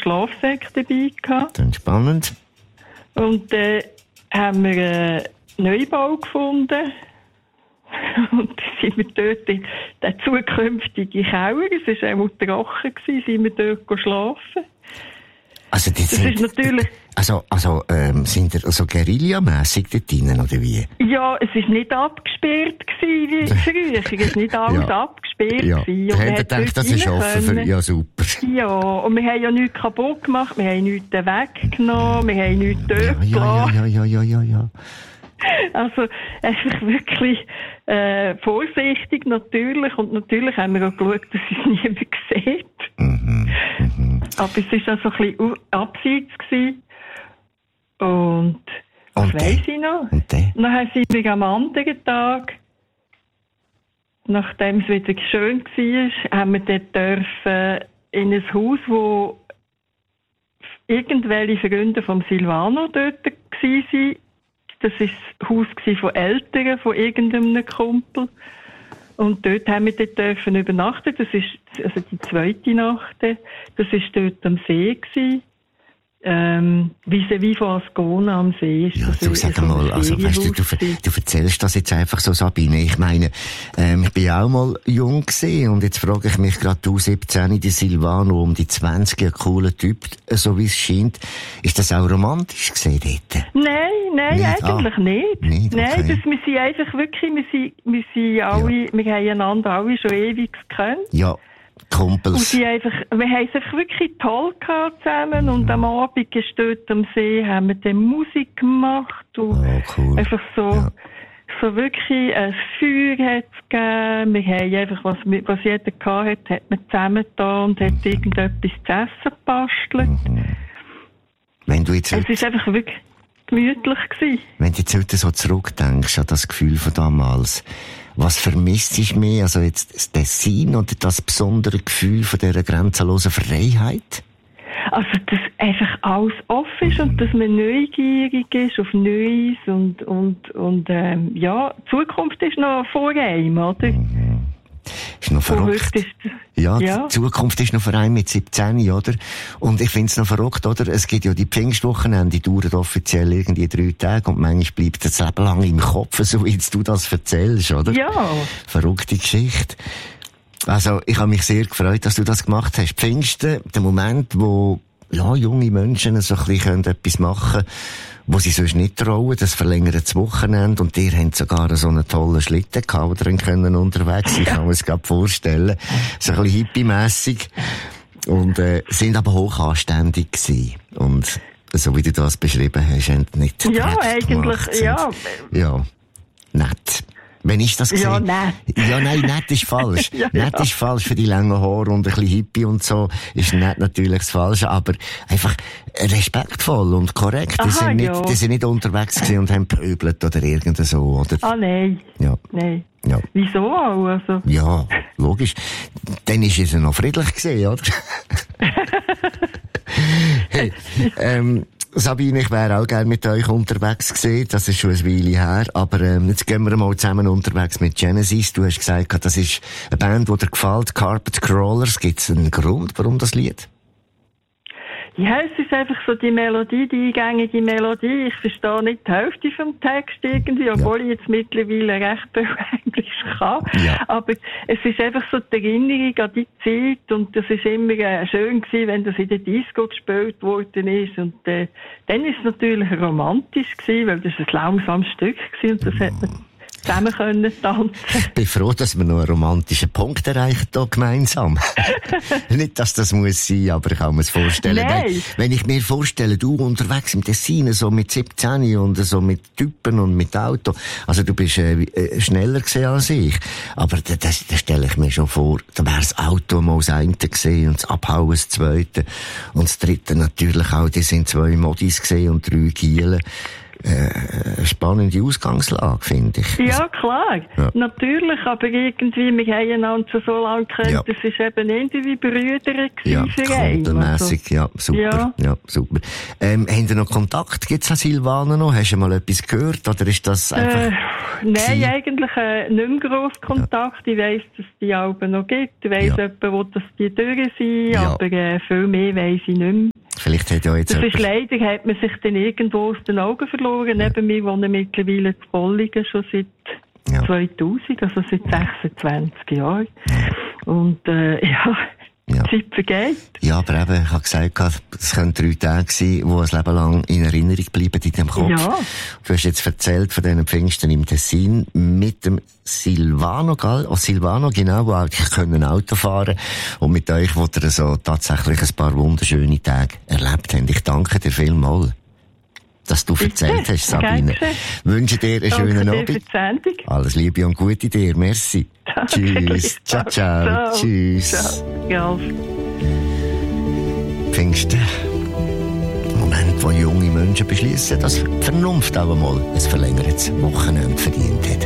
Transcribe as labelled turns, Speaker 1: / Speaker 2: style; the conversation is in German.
Speaker 1: Schlafsack dabei gehabt.
Speaker 2: Dann spannend.
Speaker 1: Und dann haben wir einen Neubau gefunden. Und dann sind wir dort in den zukünftigen Keller, es war auch trocken, sind wir dort schlafen.
Speaker 2: Also, das
Speaker 1: ist natürlich...
Speaker 2: sind ihr also guerillamässig dort drinnen, oder wie?
Speaker 1: Ja, es war nicht abgesperrt wie früher. Es war nicht alles abgesperrt.
Speaker 2: Ja.
Speaker 1: Und
Speaker 2: wir haben gedacht, das ist offen für... Ja, super.
Speaker 1: Ja, und wir haben ja nichts kaputt gemacht, wir haben nichts weggenommen, wir haben nichts dort gelassen.
Speaker 2: Ja.
Speaker 1: Also, einfach wirklich vorsichtig natürlich. Und natürlich haben wir auch geschaut, dass es niemand sieht. Aber es war auch so ein bisschen abseits gewesen. Und was weiss ich noch?
Speaker 2: Und
Speaker 1: dann sind wir am anderen Tag, nachdem es wieder schön war, haben wir dort dürfen in ein Haus, wo irgendwelche Freunde vom Silvano dort waren. Das war das Haus von Eltern, von irgendeinem Kumpel. Und dort haben wir dort übernachten. Das ist also die zweite Nacht. Das war dort am See gewesen. Vis-à-vis von Ascona am See ist.
Speaker 2: Ja, du sag mal, also weißt du erzählst das jetzt einfach so, Sabine. Ich meine, ich bin auch mal jung gewesen und jetzt frage ich mich gerade, du 17, die Silvano um die 20, ein cooler Typ, so wie es scheint. Ist das auch romantisch gewesen dort?
Speaker 1: Nein, nicht? Eigentlich nicht.
Speaker 2: Okay.
Speaker 1: Nein, wir sind einfach wirklich, wir sind alle, wir haben einander alle schon ewig gekannt.
Speaker 2: Ja. Kumpels.
Speaker 1: Und wir haben es einfach wirklich toll gehabt zusammen und am Abend dort am See haben wir dann Musik gemacht und
Speaker 2: cool.
Speaker 1: einfach so wirklich ein Feuer hat es gegeben. Wir haben einfach, was jeder gehabt hat man zusammen da und hat irgendetwas zu essen gebastelt.
Speaker 2: Wenn du jetzt
Speaker 1: es ist einfach wirklich gemütlich gewesen.
Speaker 2: Wenn du jetzt heute so zurückdenkst an das Gefühl von damals, was vermisst du mehr? Also jetzt das Tessin oder das besondere Gefühl von dieser grenzenlosen Freiheit?
Speaker 1: Also, dass einfach alles offen ist und dass man neugierig ist auf Neues und ja, die Zukunft ist noch vor einem, oder?
Speaker 2: Ist noch verrückt. Ja, die Zukunft ist noch vor einem mit 17, oder? Und ich find's noch verrückt, oder? Es gibt ja die Pfingstwochenende, die dauern offiziell irgendwie 3 Tage und manchmal bleibt das Leben lang im Kopf, so wie du das erzählst, oder?
Speaker 1: Ja.
Speaker 2: Verrückte Geschichte. Also, ich habe mich sehr gefreut, dass du das gemacht hast. Pfingsten, der Moment, wo junge Menschen so ein bisschen etwas machen können, wo sie sonst nicht trauen, das verlängert das Wochenende und ihr habt sogar so einen tollen Schlitten gehabt, wo ihr können unterwegs sein, ich kann mir es gerade vorstellen. So ein bisschen hippie-mässig. Und, sind aber hoch anständig gewesen. Und, so wie du das beschrieben hast, nicht
Speaker 1: ja, eigentlich,
Speaker 2: ja, nett. Wenn ich das gesehen?
Speaker 1: Ja, nett.
Speaker 2: Ja, nein, nett ist falsch. Nett ist falsch für die langen Haare und ein bisschen Hippie und so. Ist nett natürlich das Falsche, aber einfach respektvoll und korrekt. Die sind nicht unterwegs gewesen und haben pöbelt oder irgend so, oder?
Speaker 1: Ah, nein.
Speaker 2: Ja.
Speaker 1: Nein.
Speaker 2: Ja.
Speaker 1: Wieso auch, also?
Speaker 2: Ja, logisch. Dann ist es noch friedlich gewesen, oder? Hey, Sabine, ich wäre auch gerne mit euch unterwegs gewesen. Das ist schon eine Weile her. Aber jetzt gehen wir mal zusammen unterwegs mit Genesis. Du hast gesagt, das ist eine Band, die dir gefällt. Carpet Crawlers. Gibt es einen Grund, warum das Lied?
Speaker 1: Ja, es ist einfach so die Melodie, die eingängige Melodie. Ich verstehe nicht die Hälfte vom Text irgendwie, obwohl ich jetzt mittlerweile recht viel Englisch kann. Ja. Aber es ist einfach so die Erinnerung an die Zeit und das ist immer schön gewesen, wenn das in der Disco gespielt worden ist. Und dann ist es natürlich romantisch gewesen, weil das ein langsames Stück war und das hat man zusammen können tanzen.
Speaker 2: Ich bin froh, dass wir noch einen romantischen Punkt erreichen hier gemeinsam. Nicht, dass das muss sein, aber ich kann mir es vorstellen. Wenn ich mir vorstelle, du unterwegs im Tessin, so mit 17 und so mit Typen und mit Auto, also du bist schneller gewesen als ich. Aber das stelle ich mir schon vor, da wäre das Auto mal das eine gewesen und das Abhauen das zweite. Und das dritte natürlich auch, die sind 2 Modis gewesen und 3 Gielen. Spannende Ausgangslage, finde ich.
Speaker 1: Ja, klar. Ja. Natürlich, aber irgendwie, wir haben einander so lange gekannt, das ist eben irgendwie Brüder gewesen für einen.
Speaker 2: Mässig, ja, super. Ja, super. Haben ihr noch Kontakt? Gibt's an Silvano noch? Hast du mal etwas gehört? Oder ist das einfach...
Speaker 1: Nein, eigentlich nicht mehr gross Kontakt. Ja. Ich weiss, dass es die Alben noch gibt. Ich weiss etwa, wo das die durch sind, aber viel mehr weiss ich nicht mehr.
Speaker 2: Vielleicht hat ja jetzt
Speaker 1: die Verschleidung hat man sich dann irgendwo aus den Augen verloren. Neben mir wohnen mittlerweile in Bolligen schon seit 2000, also seit 26 Jahren. Und die Zeit vergeht.
Speaker 2: Ja, aber eben, ich habe gesagt, es können 3 Tage sein, die ein Leben lang in Erinnerung bleiben in deinem Kopf. Ja. Du hast jetzt erzählt von diesen Pfingsten im Tessin mit dem Silvano, gell? Oh, Silvano, genau, wo eigentlich können Auto fahren. Und mit euch, wo ihr so tatsächlich ein paar wunderschöne Tage erlebt habt. Ich danke dir vielmals, dass du erzählt hast, Sabine. Wünsche dir einen schönen Abend. Alles Liebe und Gute dir. Merci. Tschüss. Ciao, ciao. Tschüss.
Speaker 1: Ciao.
Speaker 2: Pfingsten. Moment, wo junge Menschen beschließen, dass die Vernunft auch einmal ein verlängertes Wochenende verdient hat.